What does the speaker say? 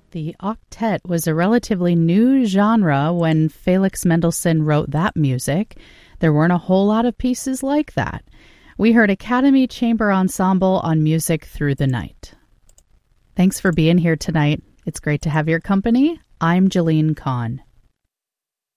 The octet was a relatively new genre when Felix Mendelssohn wrote that music. There weren't a whole lot of pieces like that. We heard Academy Chamber Ensemble on Music Through the Night. Thanks for being here tonight. It's great to have your company. I'm Jalene Kahn.